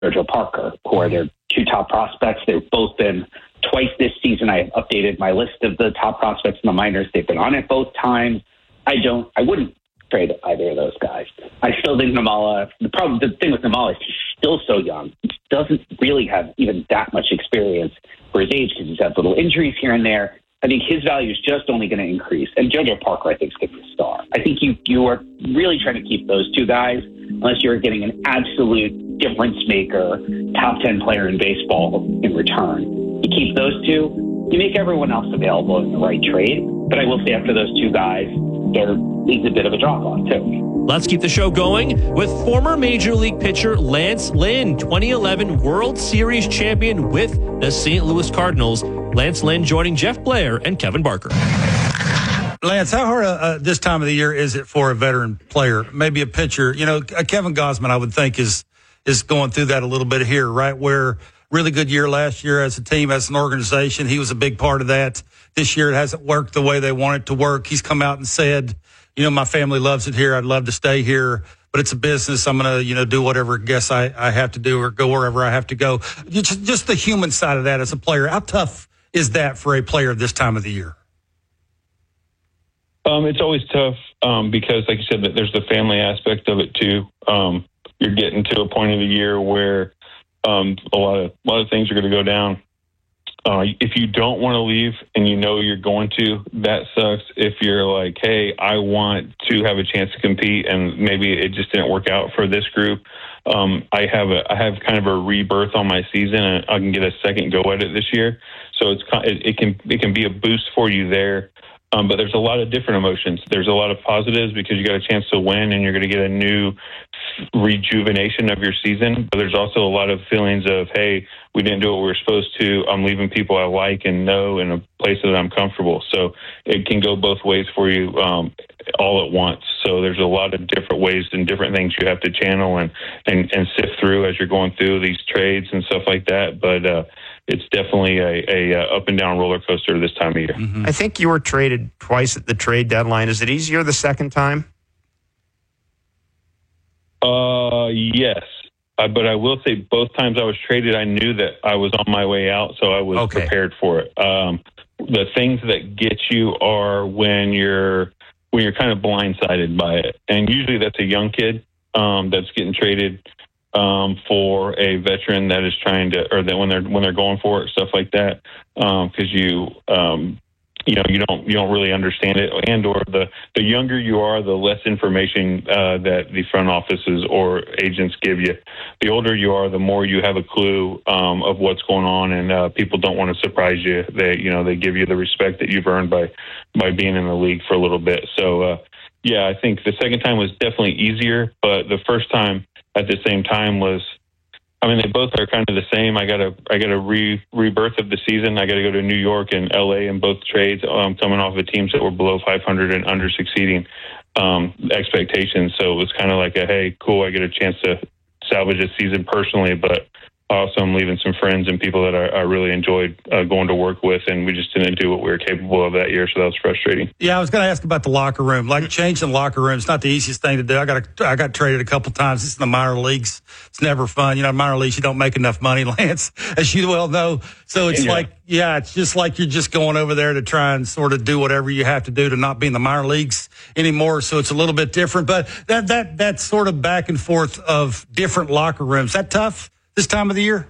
Joe Parker, who are their two top prospects. They've both been twice this season. I have updated my list of the top prospects in the minors. They've been on it both times. I wouldn't trade either of those guys. I still think the thing with Namala is he's still so young. He doesn't really have even that much experience for his age because he's had little injuries here and there. I think his value is just only going to increase. And JoJo Parker, I think, is going to be a star. I think you are really trying to keep those two guys unless you're getting an absolute difference maker, top 10 player in baseball in return. You keep those two, you make everyone else available in the right trade. But I will say after those two guys, there is a bit of a drop-off, too. Let's keep the show going with former Major League pitcher Lance Lynn, 2011 World Series champion with the St. Louis Cardinals. Lance Lynn joining Jeff Blair and Kevin Barker. Lance, how hard this time of the year is it for a veteran player, maybe a pitcher? Kevin Gausman, I would think, is going through that a little bit here, right? Where really good year last year as a team, as an organization. He was a big part of that. This year it hasn't worked the way they want it to work. He's come out and said, my family loves it here. I'd love to stay here, but it's a business. I'm going to, do whatever guess I have to do or go wherever I have to go. Just the human side of that as a player. How tough is that for a player this time of the year? It's always tough because, like you said, there's the family aspect of it too. You're getting to a point of the year where a lot of things are going to go down. If you don't want to leave and you're going to, that sucks. If you're like, hey, I want to have a chance to compete and maybe it just didn't work out for this group. I have kind of a rebirth on my season and I can get a second go at it this year. So it can be a boost for you there. But there's a lot of different emotions. There's a lot of positives because you got a chance to win and you're going to get a new rejuvenation of your season. But there's also a lot of feelings of, hey, we didn't do what we were supposed to. I'm leaving people I like and know in a place that I'm comfortable. So it can go both ways for you all at once. So there's a lot of different ways and different things you have to channel and sift through as you're going through these trades and stuff like that. But it's definitely a up and down roller coaster this time of year. Mm-hmm. I think you were traded twice at the trade deadline. Is it easier the second time? Yes. But I will say both times I was traded, I knew that I was on my way out, so I was prepared for it. The things that get you are when you're kind of blindsided by it. And usually that's a young kid that's getting traded for a veteran that is trying to, or that when they're going for it, stuff like that, because you don't really understand it, and or the younger you are, the less information that the front offices or agents give you. The older you are, the more you have a clue of what's going on, and people don't want to surprise you. They give you the respect that you've earned by being in the league for a little bit. So I think the second time was definitely easier, but the first time at the same time was, they both are kind of the same. I got a rebirth of the season. I got to go to New York and LA in both trades, coming off of teams that were below 500 and under succeeding expectations. So it was kind of like hey, cool, I get a chance to salvage a season personally, but also I'm leaving some friends and people that I really enjoyed going to work with, and we just didn't do what we were capable of that year, so that was frustrating. Yeah, I was going to ask about the locker room. Like, changing the locker room, it's not the easiest thing to do. I got traded a couple times. It's in the minor leagues. It's never fun. Minor leagues, you don't make enough money, Lance, as you well know. So it's it's just like you're just going over there to try and sort of do whatever you have to do to not be in the minor leagues anymore. So it's a little bit different. But that sort of back and forth of different locker rooms, that tough this time of the year?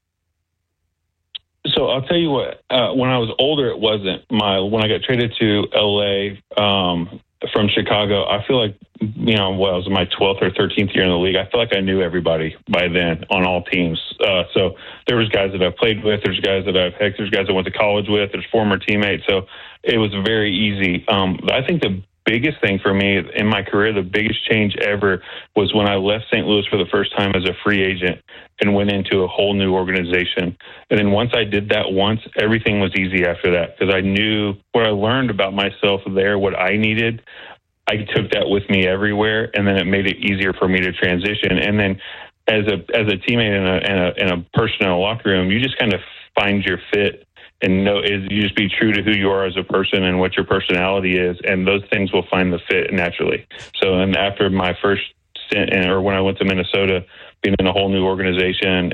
So I'll tell you what, when I was older, it wasn't. When I got traded to LA from Chicago, I feel like, I was in my 12th or 13th year in the league. I feel like I knew everybody by then on all teams. So there was guys that I've played with, there's guys that there's guys I went to college with, there's former teammates. So it was very easy. I think the biggest thing for me in my career, the biggest change ever, was when I left St. Louis for the first time as a free agent and went into a whole new organization. And then once I did that everything was easy after that, because I knew what I learned about myself there, what I needed. I took that with me everywhere, and then it made it easier for me to transition. And then as a teammate and a person in a locker room, you just kind of find your fit. And you just be true to who you are as a person and what your personality is, and those things will find the fit naturally. So, and after my first stint, or when I went to Minnesota, being in a whole new organization